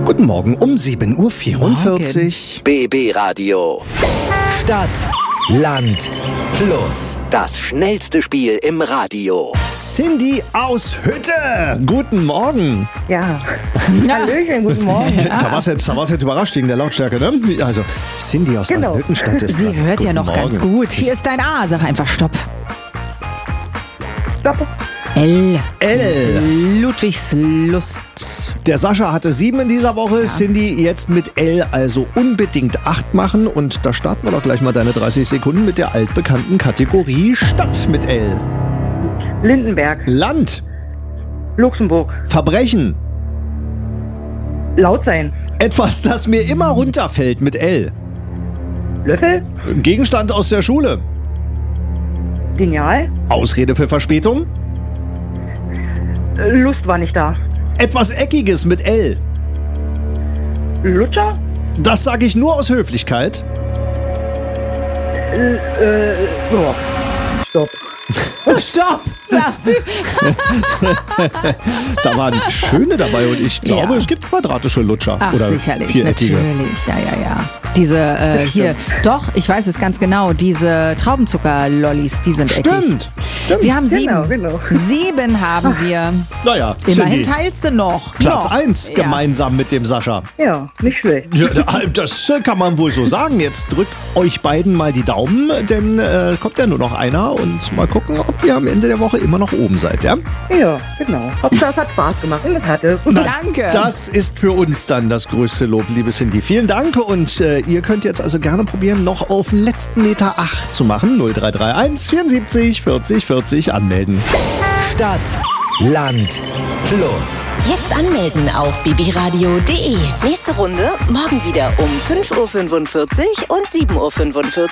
Guten Morgen um 7:44 Uhr. BB Radio. Stadt, Land, Plus. Das schnellste Spiel im Radio. Cindy aus Hütte. Guten Morgen. Ja. Hallöchen, guten Morgen. Da war's jetzt überrascht wegen der Lautstärke, ne? Also, Cindy aus Hüttenstadt ist Sie dran. hört ja Guten noch ganz Morgen. gut. Hier ist dein A. Sag einfach Stopp. Stopp. L. L. Ludwigslust. Der Sascha hatte 7 in dieser Woche. Cindy jetzt mit L, also unbedingt 8 machen. Und da starten wir doch gleich mal deine 30 Sekunden mit der altbekannten Kategorie Stadt mit L. Lindenberg. Land. Luxemburg. Verbrechen. Laut sein. Etwas, das mir immer runterfällt mit L. Löffel. Gegenstand aus der Schule. Lineal. Ausrede für Verspätung. Lust war nicht da. Etwas Eckiges mit L. Lutscher. Das sage ich nur aus Höflichkeit. So. Stopp. Stopp, sagt sie. Da waren schöne dabei und ich glaube, Ja. es gibt quadratische Lutscher. Ach, oder sicherlich, viereckige. natürlich. Ja. Diese, hier, doch, ich weiß es ganz genau, diese Traubenzucker-Lollis, die sind eckig. Stimmt. Wir haben 7. Genau. 7 haben wir. Naja, Immerhin Cindy, teilst du noch. Platz noch. 1 Ja. gemeinsam mit dem Sascha. Ja, nicht schlecht. Ja, das kann man wohl so sagen. Jetzt drückt euch beiden mal die Daumen, denn kommt ja nur noch einer und mal gucken, ob ihr am Ende der Woche immer noch oben seid, ja? Ja, genau. Hauptsache es hat Spaß gemacht und es hatte. Danke. Das ist für uns dann das größte Lob, liebe Cindy. Vielen Dank und ihr könnt jetzt also gerne probieren, noch auf den letzten Meter 8 zu machen. 0331 74 40 40 anmelden. Stadt, Land, Plus. Jetzt anmelden auf bbradio.de. Nächste Runde morgen wieder um 5:45 Uhr und 7:45 Uhr.